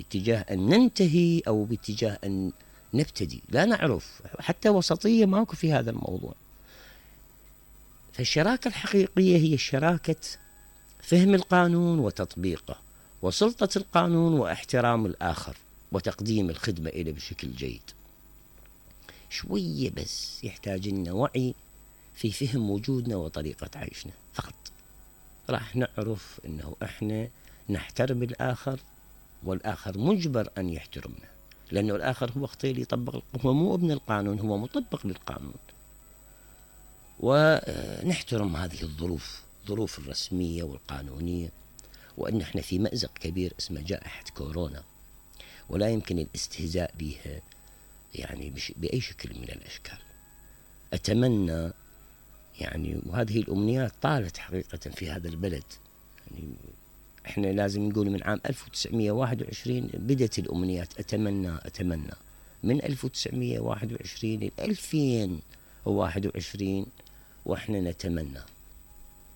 باتجاه أن ننتهي أو باتجاه أن نبتدي، لا نعرف، حتى وسطية ماكو في هذا الموضوع. فالشراكة الحقيقية هي شراكة فهم القانون وتطبيقه، وسلطة القانون واحترام الآخر وتقديم الخدمة إليه بشكل جيد. شوية بس يحتاج لنا وعي في فهم وجودنا وطريقة عيشنا فقط، راح نعرف أنه إحنا نحترم الآخر والآخر مجبر أن يحترمنا، لأنه الآخر هو اختير يطبق، هو مو ابن القانون، هو مطبق للقانون. ونحترم هذه الظروف الرسمية والقانونية، وأن احنا في مأزق كبير اسمه جائحة كورونا، ولا يمكن الاستهزاء بها يعني بأي شكل من الأشكال. أتمنى يعني، وهذه الأمنيات طالت حقيقة في هذا البلد، يعني احنا لازم نقول من عام 1921 بدت الأمنيات، أتمنى من 1921 ل 2021 واحنا نتمنى